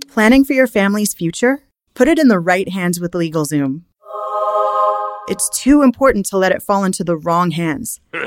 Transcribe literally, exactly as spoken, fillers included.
Planning for your family's future? Put it in the right hands with LegalZoom. It's too important to let it fall into the wrong hands.